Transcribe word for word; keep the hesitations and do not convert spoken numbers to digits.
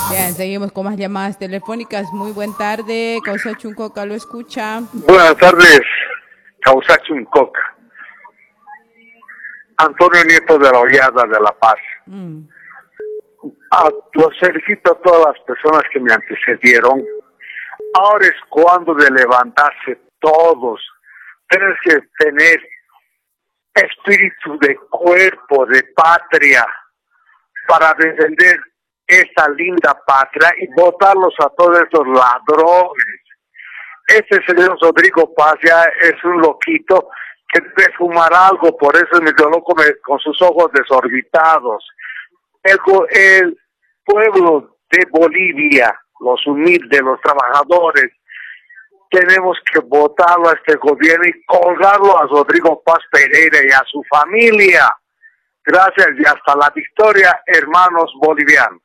Bien, seguimos con más llamadas telefónicas. Muy buen tarde, Causa Chuncoca, lo escucha. Buenas tardes, Causa Chuncoca. Antonio Nieto de la Hollada de La Paz. Mm. A los felicito a todas las personas que me antecedieron. Ahora es cuando de levantarse todos. Tienes que tener espíritu de cuerpo, de patria, para defender esta linda patria y votarlos a todos esos ladrones. Este señor Rodrigo Paz ya es un loquito que debe fumar algo, por eso me quedó loco con sus ojos desorbitados. El, el pueblo de Bolivia, los humildes, los trabajadores, tenemos que votarlo a este gobierno y colgarlo a Rodrigo Paz Pereira y a su familia. Gracias y hasta la victoria, hermanos bolivianos.